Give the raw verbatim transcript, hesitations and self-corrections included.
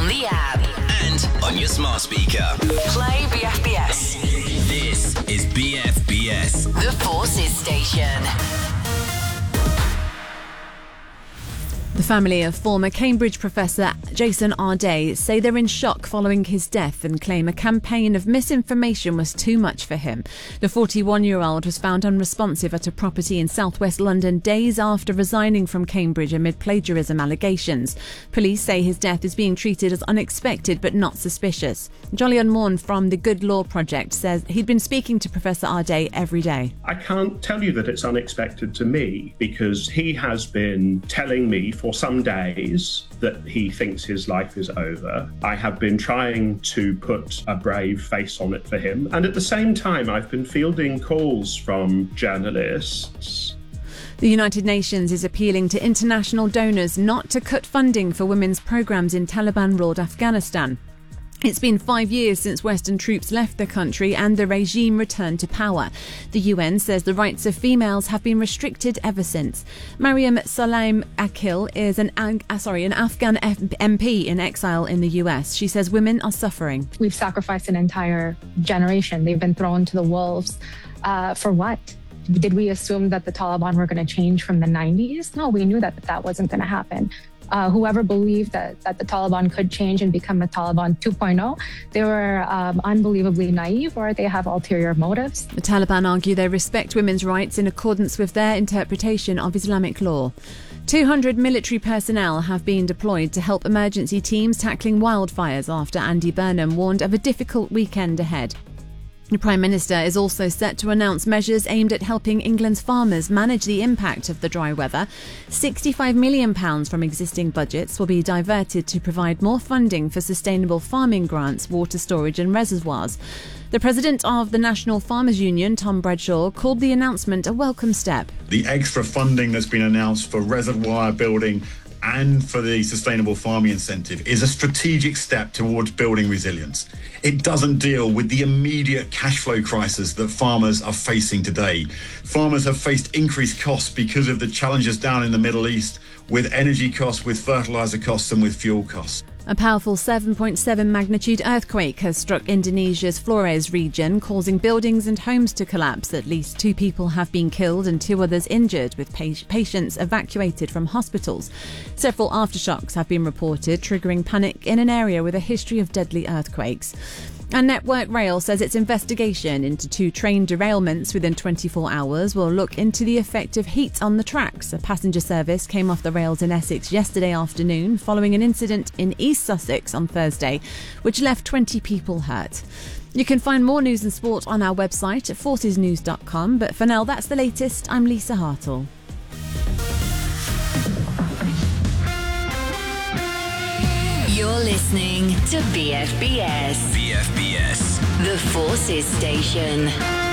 the app and on your smart speaker. Play B F B S. This is B F B S, The Forces Station. The family of former Cambridge professor Jason Arday say they're in shock following his death and claim a campaign of misinformation was too much for him. The forty-one-year-old was found unresponsive at a property in southwest London days after resigning from Cambridge amid plagiarism allegations. Police say his death is being treated as unexpected but not suspicious. Jolyon Morn from the Good Law Project says he'd been speaking to Professor Arday every day. I can't tell you that it's unexpected to me because he has been telling me for some days that he thinks his life is over. I have been trying to put a brave face on it for him. And at the same time, I've been fielding calls from journalists. The United Nations is appealing to international donors not to cut funding for women's programs in Taliban-ruled Afghanistan. It's been five years since Western troops left the country and the regime returned to power. The U N says the rights of females have been restricted ever since. Mariam Salaim Akil is an uh, sorry an Afghan M P in exile in the U S. She says women are suffering. We've sacrificed an entire generation. They've been thrown to the wolves. Uh, for what? Did we assume that the Taliban were going to change from the nineties? No, we knew that that wasn't going to happen. Uh, whoever believed that, that the Taliban could change and become a Taliban two point oh, they were um, unbelievably naive, or they have ulterior motives. The Taliban argue they respect women's rights in accordance with their interpretation of Islamic law. two hundred military personnel have been deployed to help emergency teams tackling wildfires after Andy Burnham warned of a difficult weekend ahead. The Prime Minister is also set to announce measures aimed at helping England's farmers manage the impact of the dry weather. sixty-five million pounds from existing budgets will be diverted to provide more funding for sustainable farming grants, water storage and reservoirs. The president of the National Farmers Union, Tom Bradshaw, called the announcement a welcome step. The extra funding that's been announced for reservoir building and for the sustainable farming incentive is a strategic step towards building resilience. It doesn't deal with the immediate cash flow crisis that farmers are facing today. Farmers have faced increased costs because of the challenges down in the Middle East with energy costs, with fertiliser costs and with fuel costs. A powerful seven point seven magnitude earthquake has struck Indonesia's Flores region, causing buildings and homes to collapse. At least two people have been killed and two others injured, with pa- patients evacuated from hospitals. Several aftershocks have been reported, triggering panic in an area with a history of deadly earthquakes. And Network Rail says its investigation into two train derailments within twenty-four hours will look into the effect of heat on the tracks. A passenger service came off the rails in Essex yesterday afternoon following an incident in East Sussex on Thursday, which left twenty people hurt. You can find more news and sport on our website at forces news dot com, but for now, that's the latest. I'm Lisa Hartle. You're listening to B F B S. B F B S, The Forces Station.